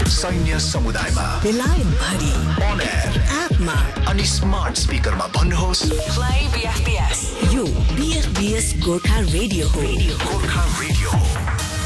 सैन्य समुदायमा बेलायत भरि on air एपमा अनि स्मार्ट स्पिकरमा भन्नुहोस् Play BFBS. यो BFBS गोर्खा रेडियो हो. गोर्खा रेडियो हो।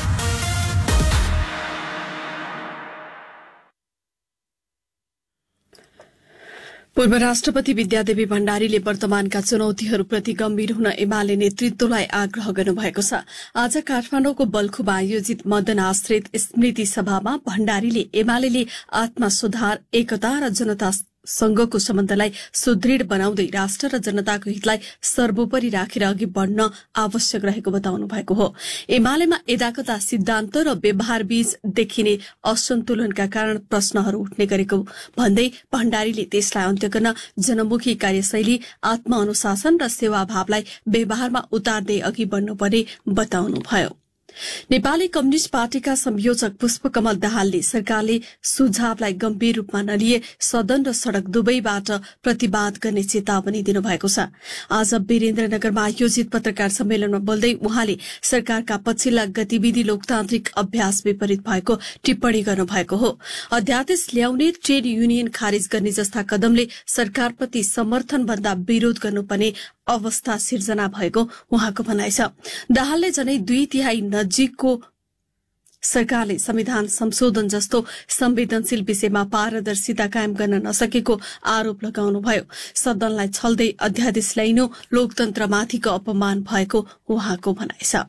पूर्व राष्ट्रपति विद्यादेवी भण्डारीले वर्तमानका चुनौतीहरूप्रति गम्भीर हुन एमाले नेतृत्वलाई आग्रह गर्नुभएको छ। आज काठमाडौँको बल्खुमा आयोजित मदन आश्रित स्मृति सभामा भण्डारीले एमाले आत्मा सुधार, एकता र जनता संघको सम्बन्धलाई सुदृढ़ बनाउँदै राष्ट्र र जनताको हितलाई सर्वोपरि राखेर अघि बढ़न आवश्यक रहेको बताउनु भएको हो। एमालेमा एदाकता सिद्धान्त र व्यवहार बीच देखिने असन्तुलनका कारण प्रश्नहरू उठ्ने गरेको भन्दै भण्डारीले त्यसलाई अन्त्य गर्न जनमुखी कार्यशैली, आत्मअनुशासन र सेवाभावलाई व्यवहारमा उतार्दै अघि बढ़नुपर्ने बताउनुभयो। नेपाली कम्युनिष्ट पार्टीका संयोजक पुष्पकमल दाहालले सरकारले सुझावलाई गम्भीर रूपमा नलिए सदन र सड़क दुवैबाट प्रतिवाद गर्ने चेतावनी दिनुभएको छ। आज वीरेन्द्रनगरमा आयोजित पत्रकार सम्मेलनमा बोल्दै उहाँले सरकारका पछिल्ला गतिविधि लोकतान्त्रिक अभ्यास विपरीत भएको टिप्पणी गर्नुभएको हो। अध्यादेश ल्याउने, ट्रेड युनियन खारिज गर्ने जस्ता कदमले सरकारप्रति समर्थन भन्दा विरोध गर्नुपर्ने अवस्था सिर्जना भएको उहाँको भनाइ छ। दाहालले झनै 2/3 नजिकको सरकारले संविधान संशोधन जस्तो संवेदनशील विषयमा पारदर्शिता कायम गर्न नसकेको आरोप लगाउनुभयो। सदनलाई छल्दै अध्यादेश ल्याइनु लोकतन्त्रमाथिको अपमान भएको उहाँको भनाइ छ।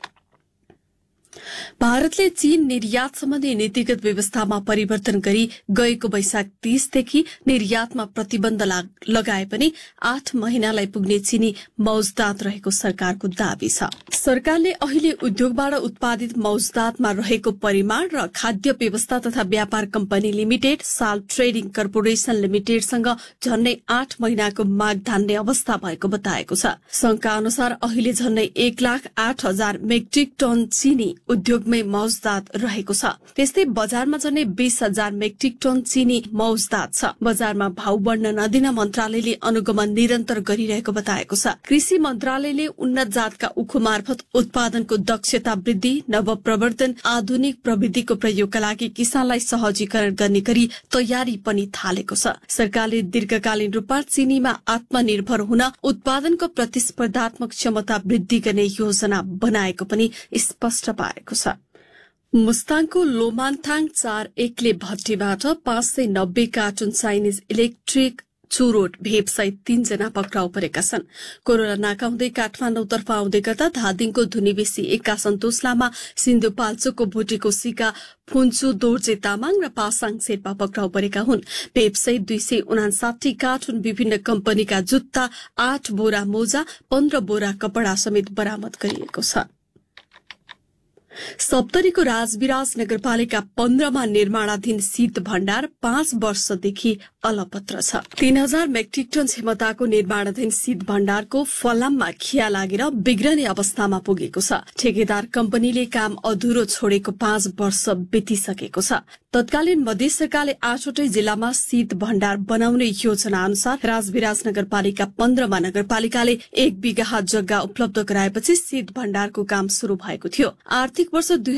भारतले चीन निर्यात सम्बन्धी नीतिगत व्यवस्थामा परिवर्तन गरी गएको वैशाख 30 देखि निर्यातमा प्रतिबन्ध लगाए पनि 8 महिनालाई पुग्ने चीनी मौजदात रहेको सरकारको दावी छ। सरकारले अहिले उद्योगबाट उत्पादित मौजदातमा रहेको परिमाण र खाद्य व्यवस्था तथा व्यापार कम्पनी लिमिटेड, साल ट्रेडिङ कर्पोरेशन लिमिटेडसँग झन्नै 8 महिनाको माग धान्ने अवस्था भएको बताएको छ। संघका अनुसार अहिले झन्नै 1,08,000 मेट्रिक टन चीनी उद्योगमै मौजदात रहेको छ। त्यस्तै बजारमा झन्नै 20,000 मेट्रिक टन चीनी मौजदात छ। बजारमा भाव बढ्न नदिन मन्त्रालयले अनुगमन निरन्तर गरिरहेको बताएको छ। कृषि मन्त्रालयले उन्नत जातका उखु मार्फत उत्पादनको दक्षता वृद्धि, नवप्रवर्तन, आधुनिक प्रविधिको प्रयोगका लागि किसानलाई सहजीकरण गर्ने गरी तयारी पनि थालेको छ। सरकारले दीर्घकालीन रूपमा चीनीमा आत्मनिर्भर हुन उत्पादनको प्रतिस्पर्धात्मक क्षमता वृद्धि गर्ने योजना बनाएको पनि स्पष्ट पाएको छ। मुस्ताङको लोमान्थाङ 4-1ले भट्टीबाट 590 कार्टुन चाइनिज इलेक्ट्रिक चुरोट भेपसहित 3 जना पक्राउ परेका छन्। कोरोना नाका हुँदै काठमाडौँतर्फ आउँदै गर्दा धादिङको धुनीबेसी 1 सन्तोष लामा, सिन्धुपाल्चोकको भोटेको सिका फुन्चु दोर्जे तामाङ र पासाङ शेर्पा पक्राउ परेका हुन्। भेपसहित 259 कार्टुन विभिन्न कम्पनीका जुत्ता, 8 बोरा मोजा, 15 बोरा कपड़ा समेत बरामद गरिएको छ। सप्तरीको राजविराज नगरपालिका 15 मा निर्माणाधीन शीत भण्डार 5 वर्षदेखि अलपत्र छ। 3000 मेट्रिक टन क्षमताको निर्माणाधीन शीत भण्डारको फलाममा खिया लागेर बिग्रने अवस्थामा पुगेको छ। ठेकेदार कम्पनीले काम अधुरो छोडेको 5 वर्ष बितिसकेको छ। तत्कालीन मधेस सरकारले 8वटै जिल्लामा शीत भण्डार बनाउने योजना अनुसार राजविराज नगरपालिका 15 मा नगरपालिकाले 1 बिघा जग्गा उपलब्ध गराएपछि शीत भण्डारको काम शुरू भएको थियो। आर्थिक वर्ष